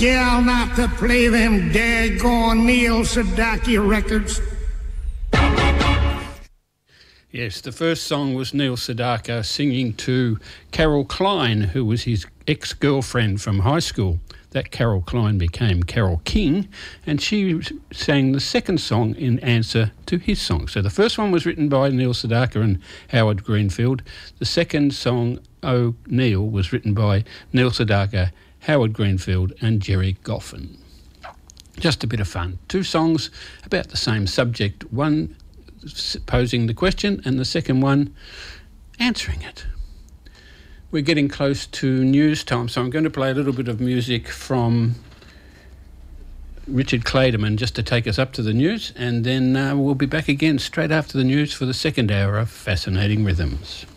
gal not to play them daggone Neil Sedaka records? Yes, the first song was Neil Sedaka singing to Carol Klein, who was his ex-girlfriend from high school. That Carol Klein became Carol King, and she sang the second song in answer to his song. So the first one was written by Neil Sedaka and Howard Greenfield. The second song, Oh Neil, was written by Neil Sedaka, Howard Greenfield and Jerry Goffin. Just a bit of fun. Two songs about the same subject, one posing the question and the second one answering it. We're getting close to news time, so I'm going to play a little bit of music from Richard Clayderman just to take us up to the news, and then we'll be back again straight after the news for the second hour of Fascinating Rhythms.